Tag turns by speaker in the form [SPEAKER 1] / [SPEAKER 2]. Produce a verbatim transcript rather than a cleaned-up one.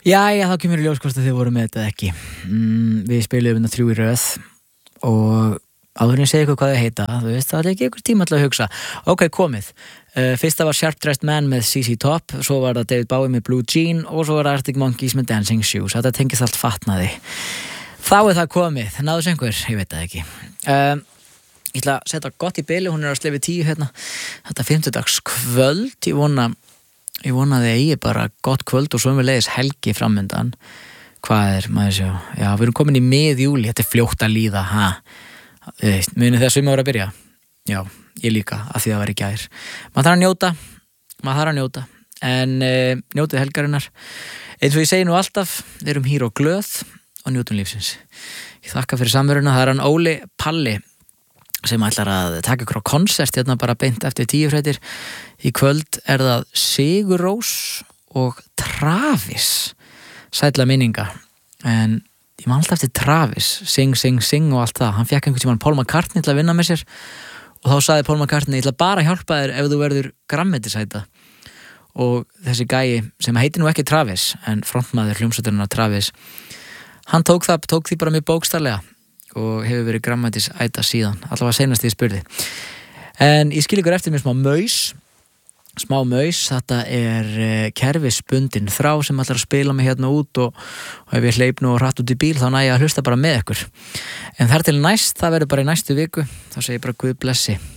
[SPEAKER 1] Jæja, þá kemur í ljós hvort að þið voru með þetta ekki. Mm, við spilum hérna þrjú í röð og áður en ég segi ykkur hvað þau heita, þú veist, það er ekki ykkur tíma til að hugsa. Ok, komið. Uh, fyrsta var Sharp Dressed Man með C C Top, svo var það David Bowie með Blue Jean og svo var Arctic Monkeys með Dancing Shoes. Þetta tengist allt fatnaði. Þá er það komið. Náðu þessu einhver? Ég veit það ekki. Uh, ég ætla að setja gott í bili, hún er á slefi tíu hérna. Þetta fimmtudags kvöld, ég vona Ég vonaði að ég bara gott kvöld og svo við leiðis helgi framöndan. Hvað er, maður sjá? Já, við erum komin í mið júli, þetta er fljótt að líða, ha? Munið þegar sumar voru að byrja? Já, ég líka, af því það var í gær. Maður þarf að njóta, maður þarf að njóta, en e, njótið helgarinnar. Eins og ég segi nú alltaf, við erum hýr og glöð og njótum lífsins. Ég þakka fyrir samveruna, það er hann Óli Palli sem ætlar að taka ykkur á konsert hérna bara beint eftir tíu fréttir. Í kvöld er það Sigur Rós og Travis, sætla minninga, en ég man alltaf eftir Travis, sing, sing, sing og allt það. Hann fekk einhvern tímann Paul McCartney til að vinna með sér og þá sagði Paul McCartney, ég ætla bara að hjálpa þér ef þú verður grænmetisæta. Og þessi gæi sem heitir nú ekki Travis en frontmaður hljómsveitarnar Travis, hann tók það, tók því bara mjög bókstarlega og hefur verið grænmetisæta síðan, allavega seinast því ég spurði. En ég skil ykkur eftir mér smá maus, smá maus, þetta er uh, kerfisbundin þrá sem ætlar að spila mig hérna út og, og ef ég hleyp nú og hratt út í bíl þá næ ég að hlusta bara með ykkur. En þar til næst, það verður bara í næstu viku, þá segir ég bara Guð blessi.